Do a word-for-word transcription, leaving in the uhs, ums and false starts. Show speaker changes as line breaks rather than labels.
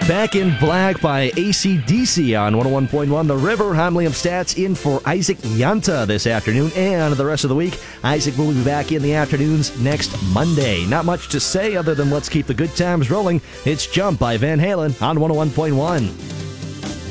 Back in Black by A C D C on one oh one point one The River. I'm Liam Stats in for Isaac Yanta this afternoon and the rest of the week. Isaac will be back in the afternoons next Monday. Not much to say other than let's keep the good times rolling. It's Jump by Van Halen on one oh one point one.